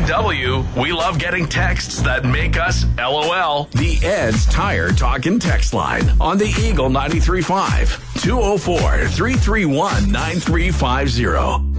W, we love getting texts that make us LOL. The Ed's Tire Talkin' text line on the Eagle 93.5. 204-331-9350.